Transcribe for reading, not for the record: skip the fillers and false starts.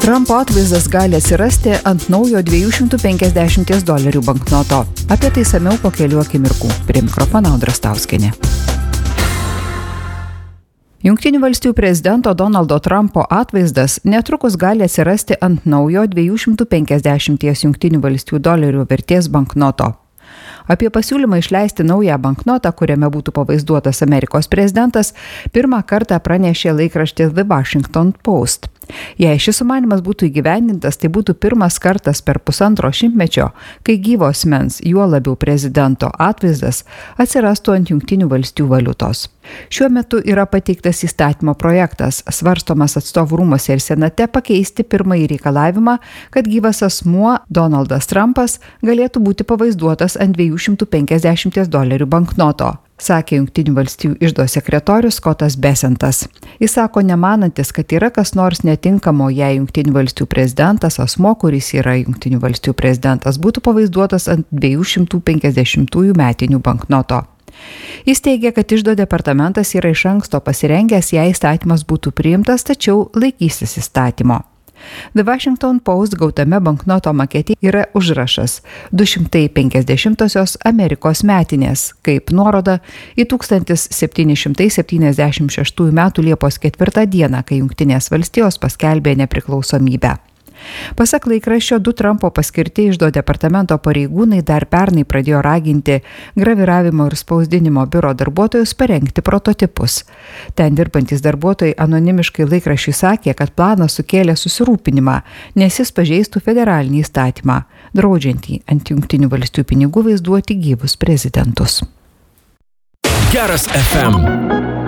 Trumpo atvaizdas gali atsirasti ant naujo $250 banknoto. Apie tai samiau po kelių akimirkų. Prie mikrofono Audra Stauskienė. Jungtinių valstijų prezidento Donaldo Trumpo atvaizdas netrukus gali atsirasti ant naujo $250 Jungtinių valstijų dolerių vertės banknoto. Apie pasiūlymą išleisti naują banknotą, kuriame būtų pavaizduotas Amerikos prezidentas, pirmą kartą pranešė laikraštis The Washington Post. Jei šis sumanymas būtų įgyvendintas, tai būtų pirmas kartas per pusantro šimtmečio, kai gyvo asmens, juo labiau prezidento atvaizdas atsirastų ant Jungtinių valstijų valiutos. Šiuo metu yra pateiktas įstatymo projektas, svarstomas atstovų rūmuose ir senate pakeisti pirmąjį reikalavimą, kad gyvas asmuo Donaldas Trumpas galėtų būti pavaizduotas ant $250 banknoto, sakė Jungtinių valstijų iždo sekretorius Scottas Bessentas. Jis sako, nemanantis, kad yra kas nors netinkamo, jei Jungtinių valstijų prezidentas, asmuo, kuris yra Jungtinių valstijų prezidentas, būtų pavaizduotas ant 250 metinių banknoto. Jis teigia, kad iždo departamentas yra iš anksto pasirengęs, jei įstatymas būtų priimtas, tačiau laikysis įstatymo. The Washington Post gautame banknoto makete yra užrašas 250 Amerikos metinės, kaip nuoroda į 1776 m. Liepos 4 dieną, kai Jungtinės valstijos paskelbė nepriklausomybę. Pasak laikraščio, 2 Trumpo paskirti iždo departamento pareigūnai dar pernai pradėjo raginti graviravimo ir spausdinimo biuro darbuotojus parengti prototipus. Ten dirbantys darbuotojai anonimiškai laikraščiui sakė, kad planas sukėlė susirūpinimą, nes jis pažeistų federalinį įstatymą, draudžiantį ant Jungtinių valstijų pinigų vaizduoti gyvus prezidentus. Geras FM.